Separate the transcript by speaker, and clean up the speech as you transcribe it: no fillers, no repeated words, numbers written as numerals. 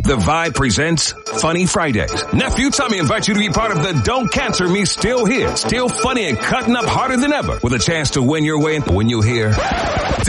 Speaker 1: The Vibe presents Funny Fridays. Nephew Tommy invites you to be part of the Don't Cancel Me Still Here. Still funny and cutting up harder than ever with a chance to win your way when you hear